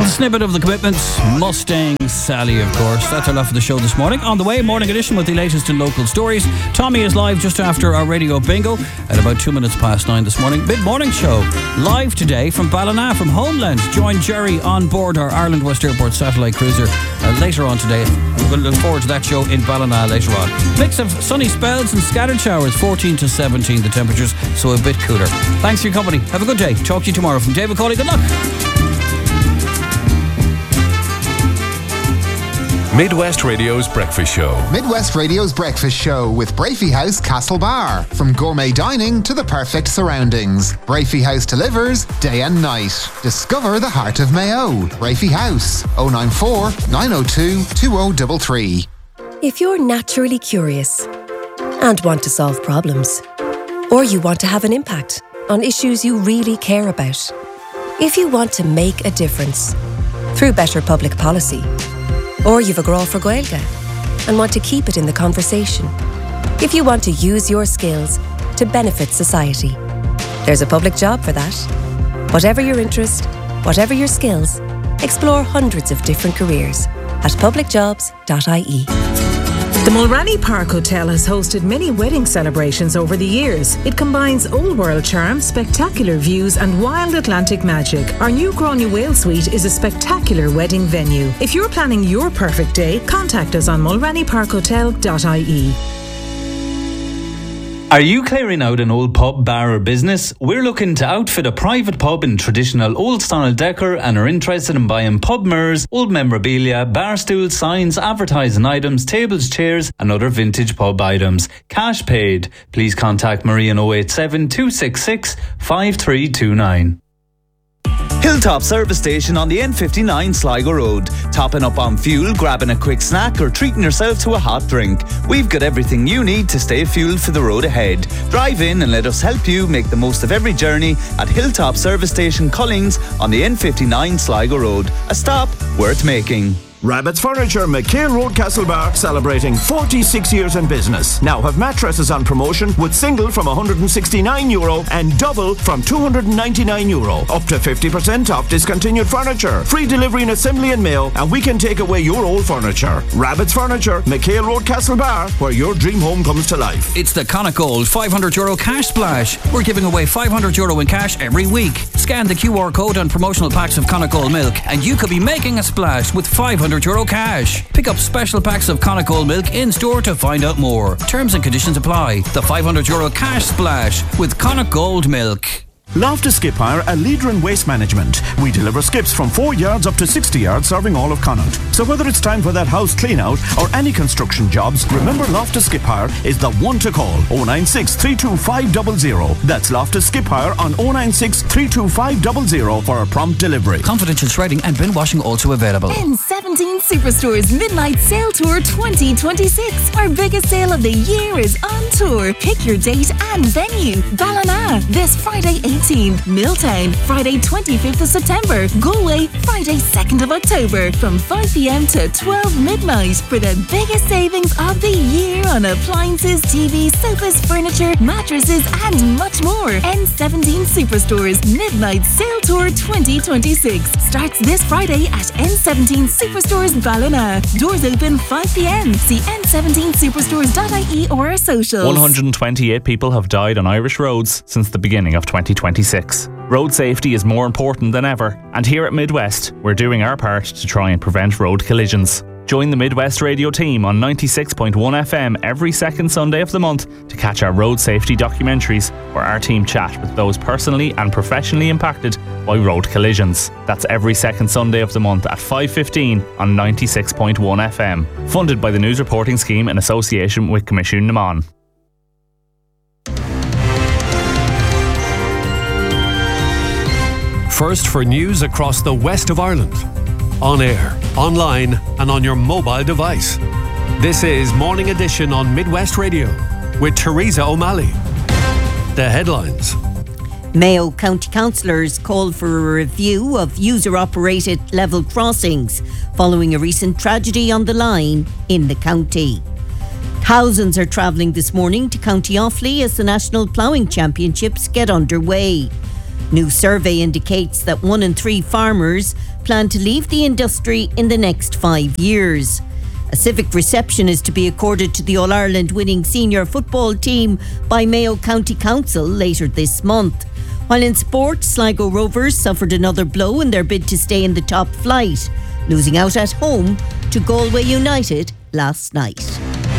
Snippet of the commitments. Mustang Sally, of course. That's our lot for the show this morning. On the way, morning edition with the latest in local stories. Tommy is live just after our radio bingo at about 9:02 this morning. Mid-morning show. Live today from Ballina, from Homeland. Join Jerry on board our Ireland West Airport satellite cruiser later on today. I'm going to look forward to that show in Ballina later on. Mix of sunny spells and scattered showers. 14 to 17 the temperatures, so a bit cooler. Thanks for your company. Have a good day. Talk to you tomorrow. From David Cawley, good luck. Midwest Radio's Breakfast Show. Midwest Radio's Breakfast Show with Brafey House Castlebar. From gourmet dining to the perfect surroundings, Brafey House delivers day and night. Discover the heart of Mayo. Brafey House, 094 902 2033. If you're naturally curious and want to solve problems, or you want to have an impact on issues you really care about, if you want to make a difference through better public policy, or you've a grow for Gaeilge and want to keep it in the conversation, if you want to use your skills to benefit society, there's a public job for that. Whatever your interest, whatever your skills, explore hundreds of different careers at publicjobs.ie. The Mulranny Park Hotel has hosted many wedding celebrations over the years. It combines old world charm, spectacular views and wild Atlantic magic. Our new Gráinne Whale Suite is a spectacular wedding venue. If you're planning your perfect day, contact us on mulrannyparkhotel.ie. Are you clearing out an old pub, bar or business? We're looking to outfit a private pub in traditional old-style decor and are interested in buying pub mirrors, old memorabilia, bar stools, signs, advertising items, tables, chairs and other vintage pub items. Cash paid. Please contact Marie on 087 266 5329. Hilltop Service Station on the N59 Sligo Road. Topping up on fuel, grabbing a quick snack or treating yourself to a hot drink. We've got everything you need to stay fueled for the road ahead. Drive in and let us help you make the most of every journey at Hilltop Service Station Cullings on the N59 Sligo Road. A stop worth making. Rabbit's Furniture, McHale Road, Castlebar, celebrating 46 years in business. Now have mattresses on promotion with single from €169 and double from €299. Up to 50% off discontinued furniture. Free delivery and assembly and mail, and we can take away your old furniture. Rabbit's Furniture, McHale Road, Castlebar, where your dream home comes to life. It's the Connacht Gold €500 cash splash. We're giving away €500 in cash every week. Scan the QR code on promotional packs of Connacht Gold milk and you could be making a splash with €500 cash. Pick up special packs of Connacht Gold milk in store to find out more. Terms and conditions apply. The €500 cash splash with Connacht Gold milk. Loftus Skip Hire, a leader in waste management. We deliver skips from 4 yards up to 60 yards, serving all of Connacht. So whether it's time for that house clean out or any construction jobs, remember Loftus Skip Hire is the one to call. 096 325 00. That's Loftus Skip Hire on 096 325 00 for a prompt delivery. Confidential shredding and bin washing also available. N17 Superstore's Midnight Sale Tour 2026. Our biggest sale of the year is on tour. Pick your date and venue. Ballina, this Friday 18th. Milltown, Friday 25th of September. Galway, Friday 2nd of October. From 5 p.m. to 12 midnight for the biggest savings of the year on appliances, TVs, sofas, furniture, mattresses and much more. N17 Superstore's Midnight Sale Tour 2026 starts this Friday at N17 Superstores Ballina. Doors open 5 p.m. See n17superstores.ie or our socials. 128 people have died on Irish roads since the beginning of 2026. Road safety is more important than ever, and here at Midwest, we're doing our part to try and prevent road collisions. Join the Midwest Radio team on 96.1 FM every second Sunday of the month to catch our road safety documentaries, where our team chat with those personally and professionally impacted by road collisions. That's every second Sunday of the month at 5:15 on 96.1 FM. Funded by the News Reporting Scheme in association with Commission Naman. First for news across the west of Ireland. On air, online and on your mobile device. This is Morning Edition on Midwest Radio with Teresa O'Malley. The headlines. Mayo County Councillors called for a review of user-operated level crossings following a recent tragedy on the line in the county. Thousands are travelling this morning to County Offaly as the National Ploughing Championships get underway. New survey indicates that 1 in 3 farmers plan to leave the industry in the next 5 years. A civic reception is to be accorded to the All-Ireland winning senior football team by Mayo County Council later this month. While in sport, Sligo Rovers suffered another blow in their bid to stay in the top flight, losing out at home to Galway United last night.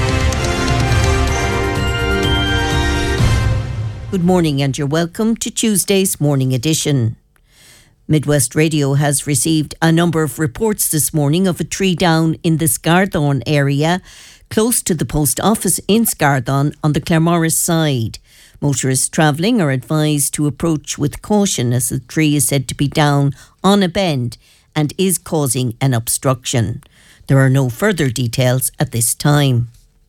Good morning and you're welcome to Tuesday's Morning Edition. Midwest Radio has received a number of reports this morning of a tree down in the Scarthorne area, close to the post office in Scarthorne on the Claremorris side. Motorists travelling are advised to approach with caution as the tree is said to be down on a bend and is causing an obstruction. There are no further details at this time.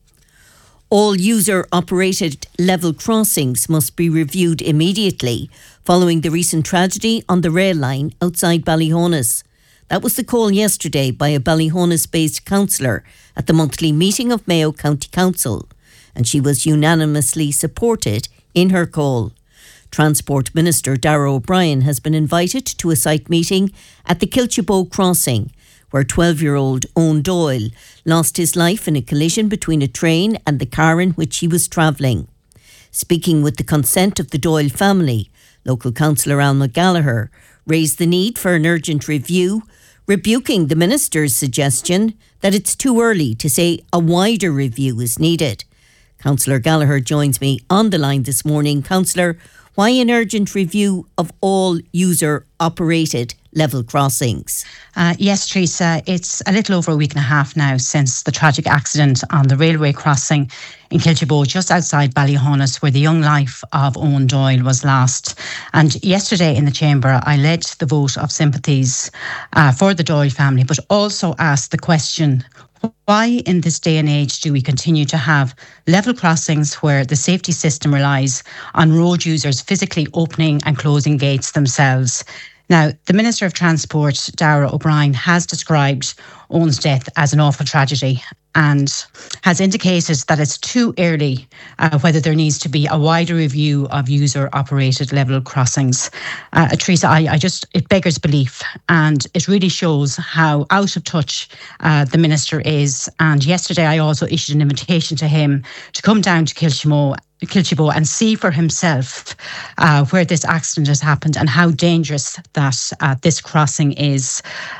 All user-operated level crossings must be reviewed immediately following the recent tragedy on the rail line outside Ballyhonus. That was the call yesterday by a Ballyhonus-based councillor at the monthly meeting of Mayo County Council, and she was unanimously supported in her call. Transport Minister Darragh O'Brien has been invited to a site meeting at the Kilchebow crossing, where 12-year-old Owen Doyle lost his life in a collision between a train and the car in which he was travelling. Speaking with the consent of the Doyle family, local councillor Alma Gallagher raised the need for an urgent review, rebuking the minister's suggestion that it's too early to say a wider review is needed. Councillor Gallagher joins me on the line this morning. Councillor, why an urgent review of all user-operated level crossings? Yes, Teresa, it's a little over a week and a half now since the tragic accident on the railway crossing in Kilchebow, just outside Ballyhonus, where the young life of Owen Doyle was lost. And yesterday in the Chamber, I led the vote of sympathies for the Doyle family, but also asked the question, why in this day and age do we continue to have level crossings where the safety system relies on road users physically opening and closing gates themselves? Now, the Minister of Transport, Darragh O'Brien, has described Owen's death as an awful tragedy and has indicated that it's too early whether there needs to be a wider review of user-operated level crossings. Teresa, it beggars belief, and it really shows how out of touch the Minister is. And yesterday I also issued an invitation to him to come down to Kilchebow and see for himself where this accident has happened and how dangerous that this crossing is.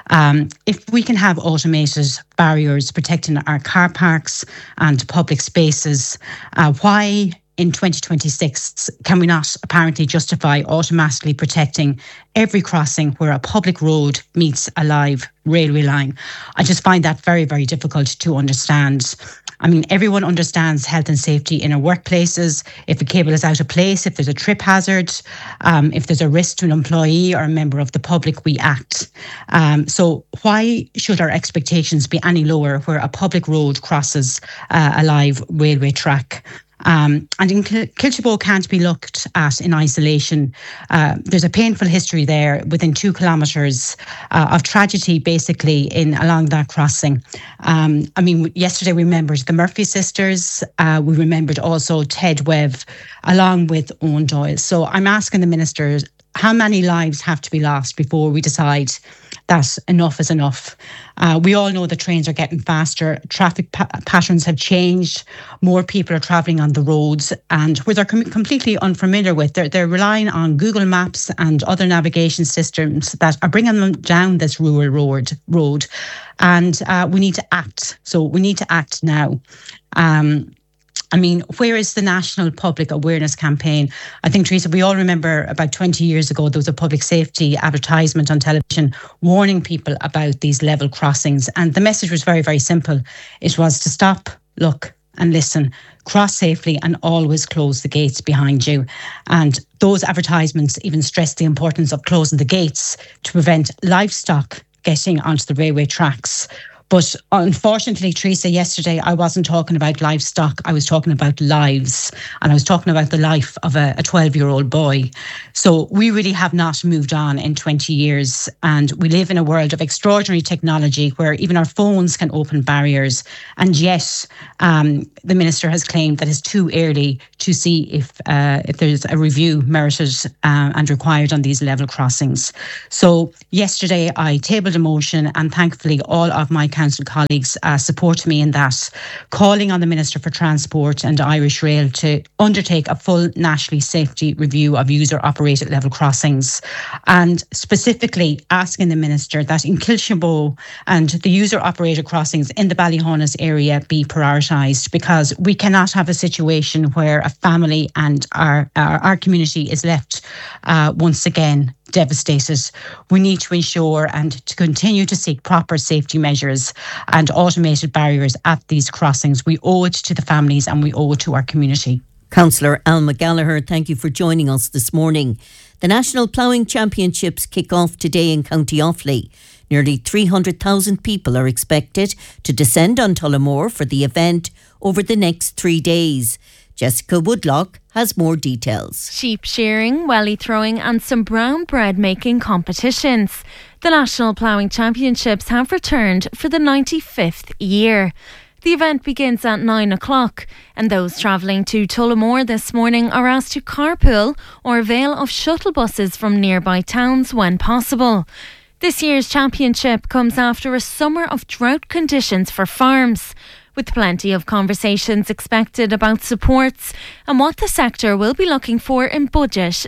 If we can have automated barriers protecting our car parks and public spaces, why in 2026 can we not apparently justify automatically protecting every crossing where a public road meets a live railway line? I just find that very, very difficult to understand. I mean, everyone understands health and safety in our workplaces. If a cable is out of place, if there's a trip hazard, if there's a risk to an employee or a member of the public, we act. So why should our expectations be any lower where a public road crosses a live railway track? And in Kilchebow can't be looked at in isolation. There's a painful history there within 2 kilometres of tragedy basically along that crossing. I mean, yesterday we remembered the Murphy sisters. We remembered also Ted Webb along with Owen Doyle. So I'm asking the Minister, how many lives have to be lost before we decide that enough is enough? We all know the trains are getting faster, traffic patterns have changed, more people are travelling on the roads, and where they're completely unfamiliar with, they're relying on Google Maps and other navigation systems that are bringing them down this rural road. And we need to act. So we need to act now. I mean, where is the national public awareness campaign? I think, Teresa, we all remember about 20 years ago, there was a public safety advertisement on television warning people about these level crossings. And the message was very, very simple. It was to stop, look and listen, cross safely and always close the gates behind you. And those advertisements even stressed the importance of closing the gates to prevent livestock getting onto the railway tracks. But unfortunately, Teresa, yesterday I wasn't talking about livestock, I was talking about lives, and I was talking about the life of a 12-year-old boy. So we really have not moved on in 20 years, and we live in a world of extraordinary technology where even our phones can open barriers, and yet the Minister has claimed that it's too early to see if there's a review merited and required on these level crossings. So yesterday I tabled a motion, and thankfully all of my council colleagues support me in that, calling on the Minister for Transport and Irish Rail to undertake a full nationally safety review of user-operated level crossings, and specifically asking the Minister that in Kilshanboe and the user-operated crossings in the Ballyhonus area be prioritised, because we cannot have a situation where a family and our community is left once again devastated. We need to ensure and to continue to seek proper safety measures and automated barriers at these crossings. We owe it to the families and we owe it to our community. Councillor Alma Gallagher, thank you for joining us this morning. The National Ploughing Championships kick off today in County Offaly. Nearly 300,000 people are expected to descend on Tullamore for the event over the next 3 days. Jessica Woodlock has more details. Sheep shearing, welly throwing and some brown bread making competitions. The National Ploughing Championships have returned for the 95th year. The event begins at 9 o'clock, and those travelling to Tullamore this morning are asked to carpool or avail of shuttle buses from nearby towns when possible. This year's championship comes after a summer of drought conditions for farms, with plenty of conversations expected about supports and what the sector will be looking for in Budget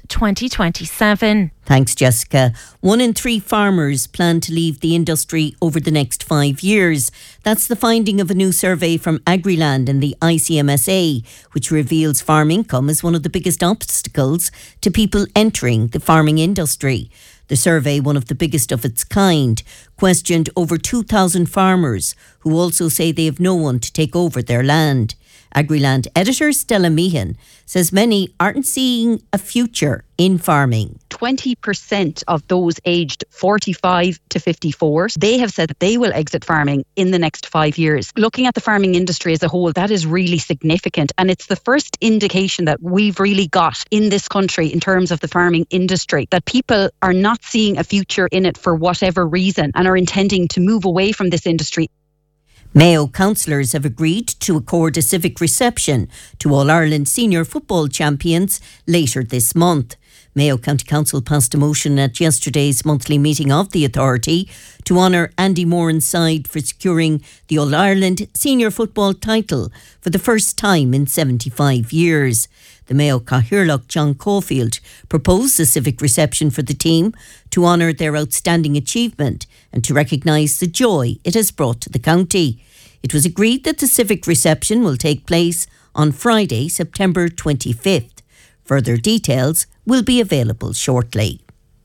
2027. Thanks, Jessica. 1 in 3 farmers plan to leave the industry over the next 5 years. That's the finding of a new survey from Agriland and the ICMSA, which reveals farm income is one of the biggest obstacles to people entering the farming industry. The survey, one of the biggest of its kind, questioned over 2,000 farmers who also say they have no one to take over their land. Agriland editor Stella Meehan says many aren't seeing a future in farming. 20% of those aged 45 to 54, they have said that they will exit farming in the next 5 years. Looking at the farming industry as a whole, that is really significant. And it's the first indication that we've really got in this country in terms of the farming industry, that people are not seeing a future in it for whatever reason and are intending to move away from this industry. Mayo councillors have agreed to accord a civic reception to All-Ireland senior football champions later this month. Mayo County Council passed a motion at yesterday's monthly meeting of the authority to honour Andy Moran's side for securing the All-Ireland senior football title for the first time in 75 years. The Mayo Cathaoirleach John Caulfield proposed a civic reception for the team to honour their outstanding achievement and to recognise the joy it has brought to the county. It was agreed that the civic reception will take place on Friday, September 25th. Further details will be available shortly.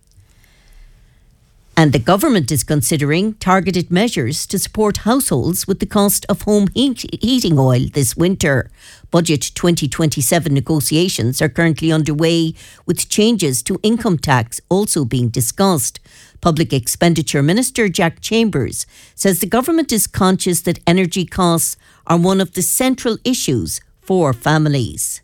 And the government is considering targeted measures to support households with the cost of home heating oil this winter. Budget 2027 negotiations are currently underway, with changes to income tax also being discussed. Public Expenditure Minister Jack Chambers says the government is conscious that energy costs are one of the central issues for families.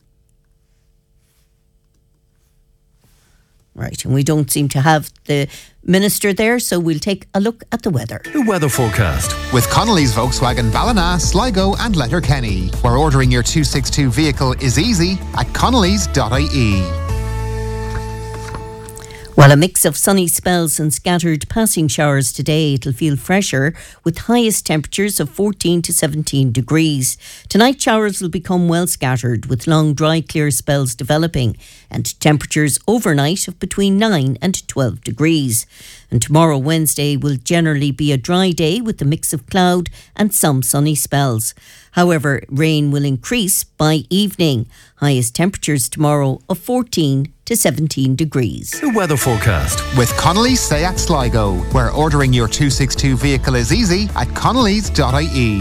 Right, and we don't seem to have the minister there, so we'll take a look at the weather. The weather forecast. With Connolly's Volkswagen Ballina, Sligo and Letterkenny, where ordering your 262 vehicle is easy at connolly's.ie. Well, a mix of sunny spells and scattered passing showers today. It'll feel fresher with highest temperatures of 14 to 17 degrees. Tonight, showers will become well scattered with long, dry, clear spells developing and temperatures overnight of between 9 and 12 degrees. And tomorrow, Wednesday, will generally be a dry day with a mix of cloud and some sunny spells. However, rain will increase by evening. Highest temperatures tomorrow of 14 to 17 degrees. The weather forecast. With Connolly's Seat Sligo, where ordering your 262 vehicle is easy at connolly's.ie.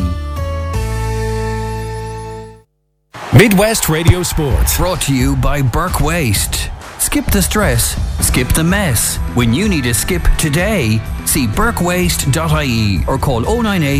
Midwest Radio Sports. Brought to you by Burke Waste. Skip the stress, skip the mess. When you need a skip today, see burkewaste.ie or call 098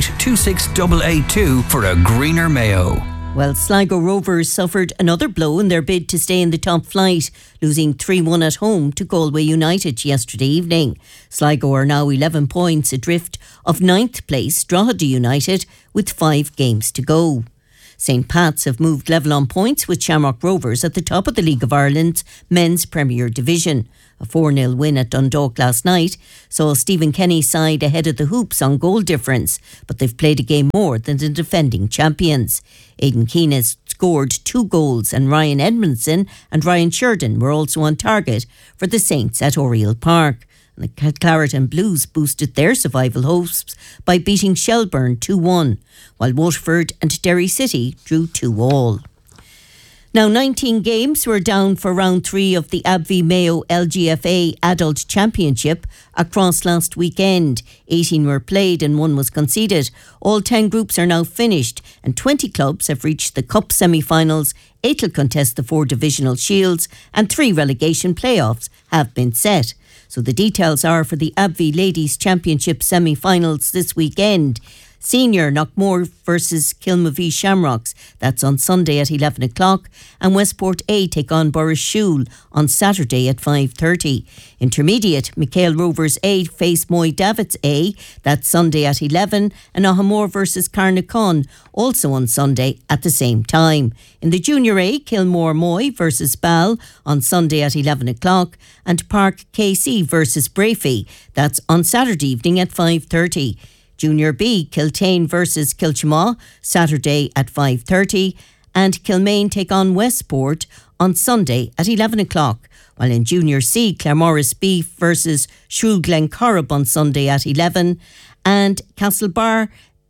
26882 for a greener Mayo. Well, Sligo Rovers suffered another blow in their bid to stay in the top flight, losing 3-1 at home to Galway United yesterday evening. Sligo are now 11 points adrift of 9th place Drogheda United with 5 games to go. St Pat's have moved level on points with Shamrock Rovers at the top of the League of Ireland's Men's Premier Division. A 4-0 win at Dundalk last night saw Stephen Kenny's side ahead of the hoops on goal difference, but they've played a game more than the defending champions. Aidan Keane has scored 2 goals and Ryan Edmondson and Ryan Sheridan were also on target for the Saints at Oriel Park. And the Claret and Blues boosted their survival hopes by beating Shelburne 2-1, while Waterford and Derry City drew 2-2. Now, 19 games were down for round 3 of the AbbVie Mayo LGFA Adult Championship across last weekend. 18 were played and 1 was conceded. All 10 groups are now finished and 20 clubs have reached the Cup semi-finals. 8 will contest the 4 divisional shields and 3 relegation playoffs have been set. So the details are for the AbbVie Ladies Championship semi-finals this weekend. Senior Knockmore versus Kilmavie Shamrocks. That's on Sunday at 11 o'clock. And Westport A take on Borrishoole on Saturday at 5:30. Intermediate, McHale Rovers A face Moy Davits A. That's Sunday at 11. And Ahamore versus Carnacon also on Sunday at the same time. In the Junior A, Kilmore Moy versus Ball on Sunday at 11 o'clock. And Park KC versus Brafey. That's on Saturday evening at 5:30. Junior B, Kiltane versus Kilchamaw, Saturday at 5:30. And Kilmaine take on Westport on Sunday at 11 o'clock. While in Junior C, Claremorris B versus Shrewd Glencorrib on Sunday at 11. And Castlebar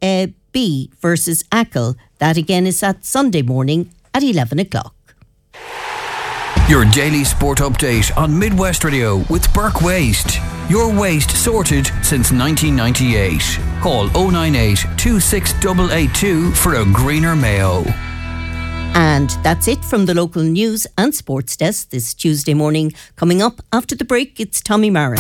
B versus Achill. That again is at Sunday morning at 11 o'clock. Your daily sport update on Midwest Radio with Burke Waste. Your waste sorted since 1998. Call 098 26882 for a greener Mayo. And that's it from the local news and sports desk this Tuesday morning. Coming up after the break, it's Tommy Marin.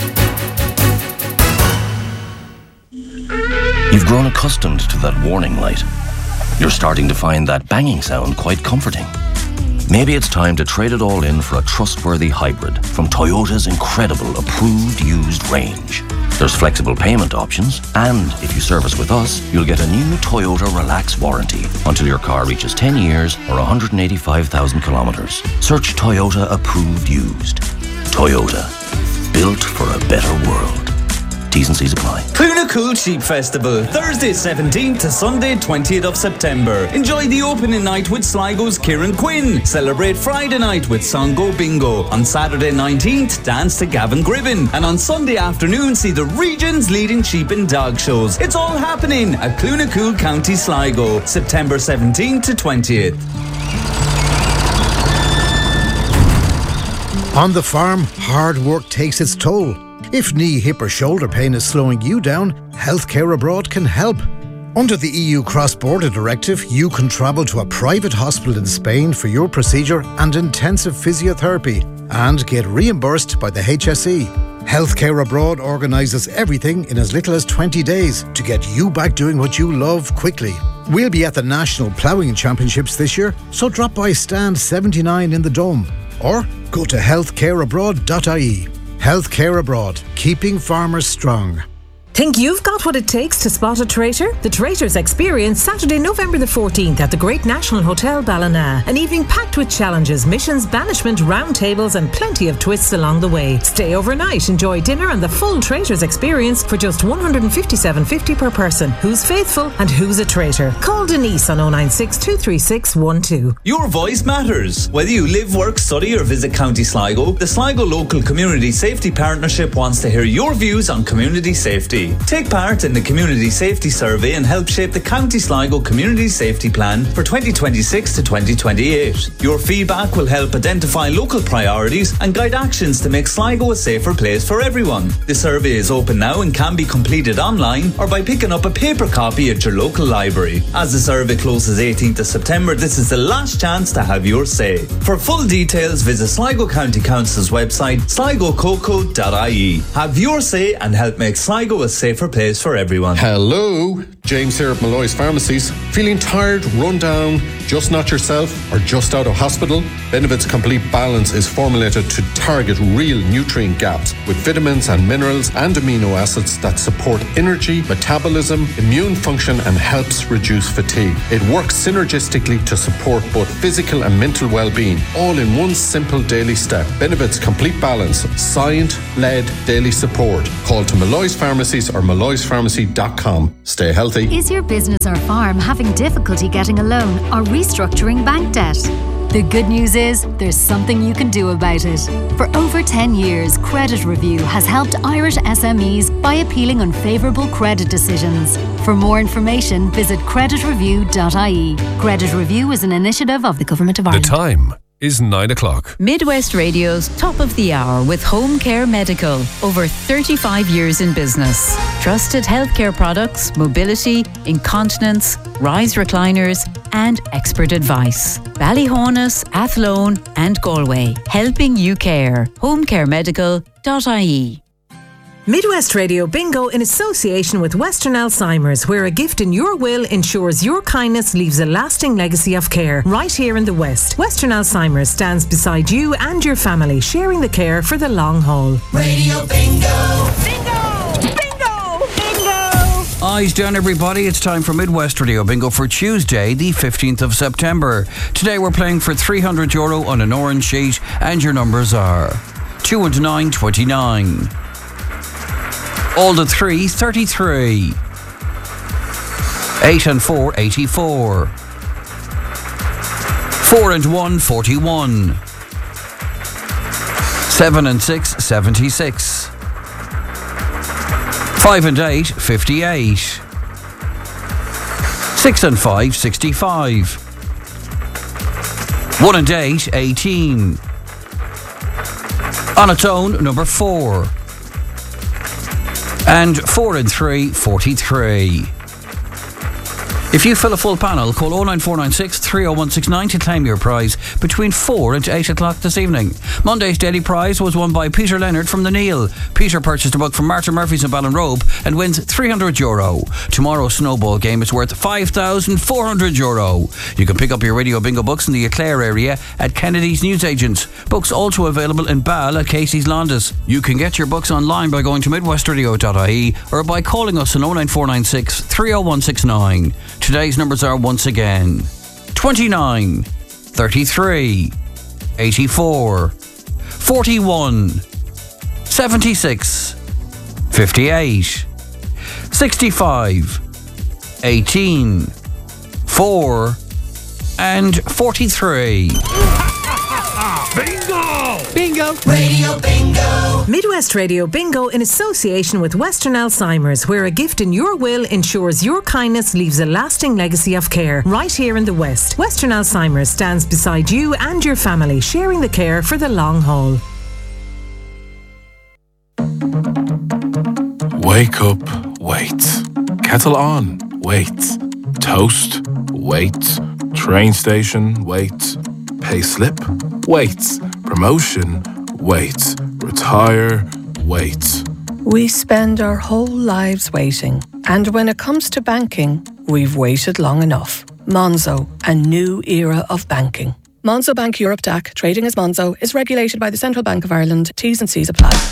You've grown accustomed to that warning light. You're starting to find that banging sound quite comforting. Maybe it's time to trade it all in for a trustworthy hybrid from Toyota's incredible approved used range. There's flexible payment options, and if you service with us, you'll get a new Toyota Relax warranty until your car reaches 10 years or 185,000 kilometres. Search Toyota approved used. Toyota, built for a better world. T's and C's apply. Clunacool Sheep Festival, Thursday 17th to Sunday 20th of September. Enjoy the opening night with Sligo's Kieran Quinn. Celebrate Friday night with Songo Bingo. On Saturday 19th, dance to Gavin Gribben. And on Sunday afternoon, see the region's leading sheep and dog shows. It's all happening at Clunacool County Sligo, September 17th to 20th. On the farm, hard work takes its toll. If knee, hip or shoulder pain is slowing you down, Healthcare Abroad can help. Under the EU Cross-Border Directive, you can travel to a private hospital in Spain for your procedure and intensive physiotherapy and get reimbursed by the HSE. Healthcare Abroad organises everything in as little as 20 days to get you back doing what you love quickly. We'll be at the National Ploughing Championships this year, so drop by stand 79 in the Dome or go to healthcareabroad.ie. Healthcare Abroad, keeping farmers strong. Think you've got what it takes to spot a traitor? The Traitors Experience, Saturday, November the 14th at the Great National Hotel Ballina. An evening packed with challenges, missions, banishment, roundtables and plenty of twists along the way. Stay overnight, enjoy dinner and the full Traitors Experience for just $157.50 per person. Who's faithful and who's a traitor? Call Denise on 096 236 12. Your voice matters. Whether you live, work, study or visit County Sligo, the Sligo Local Community Safety Partnership wants to hear your views on community safety. community. Take part in the Community Safety Survey and help shape the County Sligo Community Safety Plan for 2026 to 2028. Your feedback will help identify local priorities and guide actions to make Sligo a safer place for everyone. The survey is open now and can be completed online or by picking up a paper copy at your local library. As the survey closes 18th of September, this is the last chance to have your say. For full details, visit Sligo County Council's website, sligococo.ie. Have your say and help make Sligo a safer place for everyone. Hello, James here at Malloy's Pharmacies. Feeling tired, run down, just not yourself, or just out of hospital? Benevit's Complete Balance is formulated to target real nutrient gaps with vitamins and minerals and amino acids that support energy, metabolism, immune function and helps reduce fatigue. It works synergistically to support both physical and mental well-being, all in one simple daily step. Benevit's Complete Balance, science-led daily support. Call to Malloy's Pharmacies or malloyspharmacy.com. Stay healthy. Is your business or farm having difficulty getting a loan or restructuring bank debt? The good news is there's something you can do about it. For over 10 years, Credit Review has helped Irish SMEs by appealing unfavourable credit decisions. For more information, visit creditreview.ie. Credit Review is an initiative of the Government of Ireland. The time is 9 o'clock. Midwest Radio's Top of the Hour with Home Care Medical. Over 35 years in business. Trusted healthcare products, mobility, incontinence, rise recliners, and expert advice. Ballyhonus, Athlone, and Galway. Helping you care. homecaremedical.ie. Midwest Radio Bingo in association with Western Alzheimer's, where a gift in your will ensures your kindness leaves a lasting legacy of care. Right here in the West, Western Alzheimer's stands beside you and your family, sharing the care for the long haul. Radio Bingo! Eyes down, everybody. It's time for Midwest Radio Bingo for Tuesday, the 15th of September. Today we're playing for €300 on an orange sheet, and your numbers are 2 and 9, 29. All the 3, 33. 8 and 4, 84. 4 and 1, 41. 7 and 6, 76. 5 and 8, 58. 6 and 5, 65. 1 and 8, 18. On its own, number 4. And 4 and 3, 43. If you fill a full panel, call 09496 30169 to claim your prize between 4 and 8 o'clock this evening. Monday's daily prize was won by Peter Leonard from the Neil. Peter purchased a book from Martin Murphy's in Ballinrobe and wins €300. Tomorrow's snowball game is worth €5,400. You can pick up your Radio Bingo books in the Eclair area at Kennedy's Newsagents. Books also available in Ball at Casey's Landis. You can get your books online by going to midwestradio.ie or by calling us on 09496 30169. Today's numbers are once again 29, 33, 84, 41, 76, 58, 65, 18, 4, and 43. Bingo! Bingo! Radio Bingo! Midwest Radio Bingo in association with Western Alzheimer's, where a gift in your will ensures your kindness leaves a lasting legacy of care. Right here in the West, Western Alzheimer's stands beside you and your family, sharing the care for the long haul. Wake up, wait. Kettle on, wait. Toast, wait. Train station, wait. Pay slip, wait. Promotion, wait. Retire, wait. We spend our whole lives waiting. And when it comes to banking, we've waited long enough. Monzo, a new era of banking. Monzo Bank Europe DAC, trading as Monzo, is regulated by the Central Bank of Ireland. T's and C's apply.